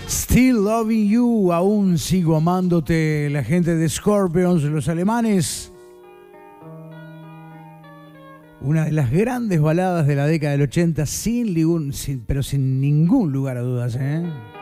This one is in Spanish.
Still Loving You, aún sigo amándote, la gente de Scorpions, los alemanes. Una de las grandes baladas de la década del 80, sin ningún lugar a dudas, ¿eh?